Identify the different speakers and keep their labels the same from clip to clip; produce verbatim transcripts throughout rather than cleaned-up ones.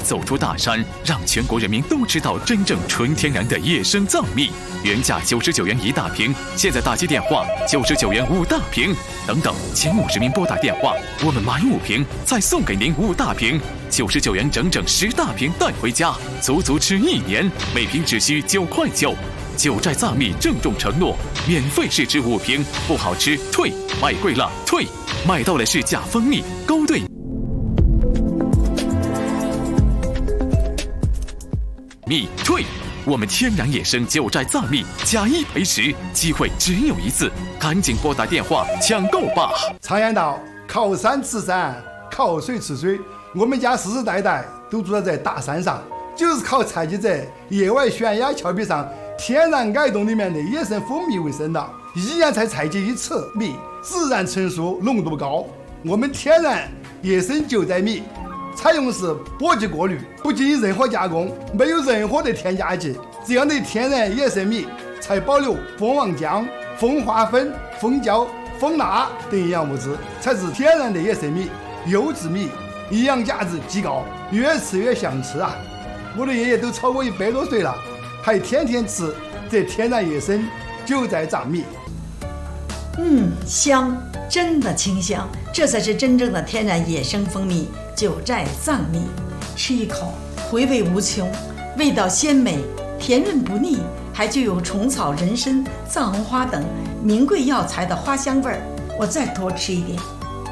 Speaker 1: 走出大山，让全国人民都知道真正纯天然的野生藏蜜。原价九十九元一大瓶，现在打击电话九十九元五大瓶。等等，前五十名拨打电话，我们买五瓶再送给您五大瓶，九十九元整整十大瓶带回家，足足吃一年，每瓶只需九块九。九寨藏蜜郑重承诺，免费试吃五瓶，不好吃退，买贵了退，买到了是假蜂蜜勾兑蜜退。我们天然野生九寨藏蜜假一赔十，机会只有一次，赶紧拨打电话抢购吧！
Speaker 2: 常言道，靠山吃山，靠水吃水。我们家世世代代都住在大山上，就是靠采集在野外悬崖峭壁上天然矮洞里面的野生蜂蜜为生的，一年才采集一次蜜，自然成熟，浓度高。我们天然野生九寨蜜采用是播机过滤，不经任何加工，没有任何的添加剂，这样的天然野生蜜才保留蜂王浆、蜂花粉、蜂胶、蜂蜡等营养物质，才是天然的野生蜜，优质蜜，营养价值极高，越吃越想吃啊！我的爷爷都超过一百多岁了，还天天吃这天然野生九寨藏蜜。
Speaker 3: 嗯，香，真的清香，这才是真正的天然野生蜂蜜九寨藏蜜。吃一口，回味无穷，味道鲜美，甜润不腻，还具有虫草、人参、藏红花等名贵药材的花香味儿。我再多吃一点。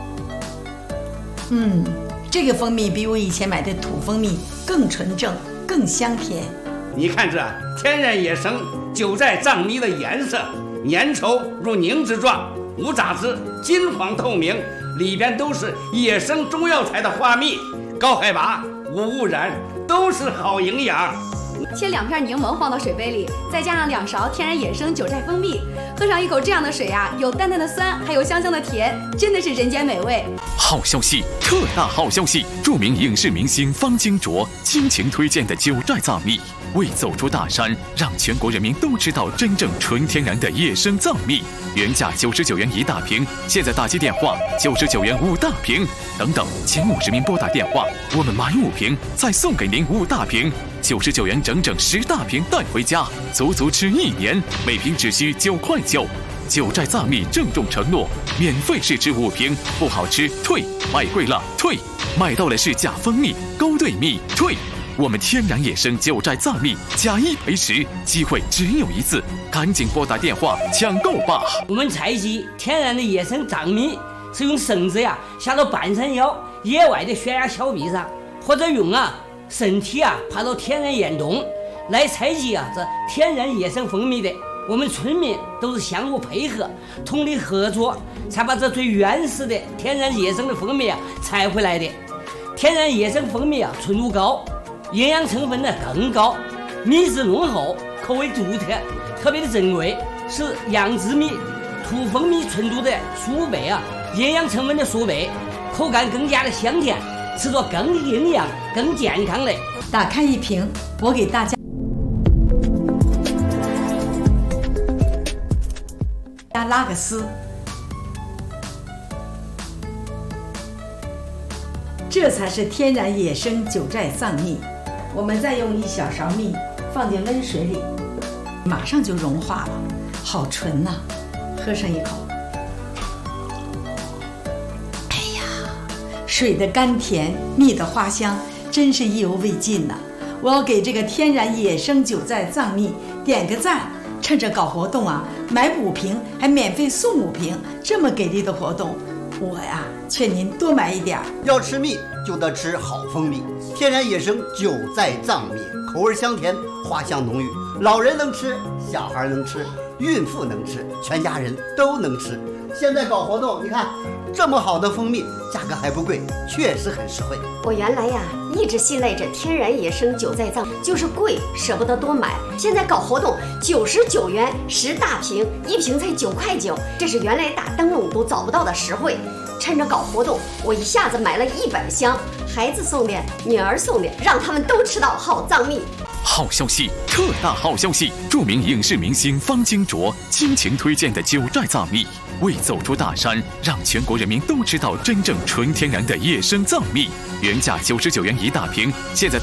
Speaker 3: 嗯，这个蜂蜜比我以前买的土蜂蜜更纯正，更香甜。
Speaker 4: 你看这天然野生九寨藏蜜的颜色，粘稠如凝脂状，无杂质，金黄透明，里边都是野生中药材的花蜜，高海拔，无污染，都是好营养。
Speaker 5: 切两片柠檬放到水杯里，再加上两勺天然野生九寨蜂蜜，喝上一口这样的水啊，有淡淡的酸，还有香香的甜，真的是人间美味。
Speaker 1: 好消息，特大好消息！著名影视明星方金卓倾情推荐的九寨藏蜜，为走出大山，让全国人民都知道真正纯天然的野生藏蜜。原价九十九元一大瓶，现在打击电话九十九元五大瓶。等等，前五十名拨打电话，我们买五瓶再送给您五大瓶，九十九元整整十大瓶带回家，足足吃一年，每瓶只需九块九。九寨藏蜜郑重承诺，免费试吃五瓶，不好吃退，买贵了退，买到了是假蜂蜜勾兑蜜退。我们天然野生九寨藏蜜假一赔十，机会只有一次，赶紧拨打电话抢购吧！
Speaker 6: 我们采集天然的野生藏蜜，是用绳子呀下到半山腰野外的悬崖峭壁上，或者用啊身体啊爬到天然岩洞来采集啊这天然野生蜂蜜的。我们村民都是相互配合，通力合作，才把这最原始的天然野生的蜂蜜啊采回来的。天然野生蜂蜜啊纯度高，营养成分呢更高，蜜质浓厚，口味独特，特别的珍贵，是养殖蜜、土蜂蜜纯度的数倍啊，营养成分的数倍，口感更加的香甜，吃着更营养、更健康嘞。
Speaker 3: 打开一瓶，我给大家拉个丝，这才是天然野生九寨藏蜜。我们再用一小勺蜜放进温水里，马上就融化了，好纯呐、啊！喝上一口，哎呀，水的甘甜，蜜的花香，真是意犹未尽呐、啊！我要给这个天然野生九寨藏蜜点个赞。趁着搞活动啊，买五瓶还免费送五瓶，这么给力的活动，我呀劝您多买一点。
Speaker 7: 要吃蜜就得吃好蜂蜜，天然野生九寨藏蜜，口味香甜，花香浓郁，老人能吃，小孩能吃，孕妇能吃，全家人都能吃。现在搞活动，你看这么好的蜂蜜，价格还不贵，确实很实惠。
Speaker 8: 我原来呀一直信赖着天然野生九寨藏，就是贵舍不得多买。现在搞活动，九十九元十大瓶，一瓶才九块九，这是原来打灯笼都找不到的实惠。趁着搞活动，我一下子买了一百箱，孩子送的，女儿送的，让他们都吃到好藏蜜。
Speaker 1: 好消息，特大好消息！著名影视明星方金卓倾情推荐的九寨藏蜜，为走出大山，让全国人民都知道真正纯天然的野生藏蜜。原价九十九元一大瓶，现在